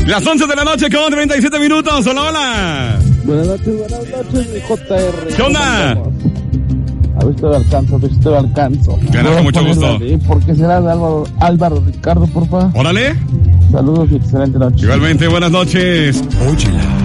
Las 11 de la noche con 37 minutos. Hola, hola. Buenas noches, mi JR. ¿Qué onda? A ver si te alcanzo. Claro, con mucho gusto. ¿Por qué será de Álvaro Ricardo, por favor? Órale. Saludos y excelente noche. Igualmente, buenas noches. Óyela.